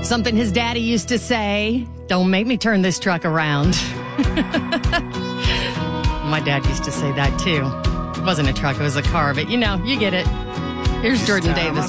Something his daddy used to say, don't make me turn this truck around. My dad used to say that too. It wasn't a truck, it was a car, but you get it. Here's Jordan Davis.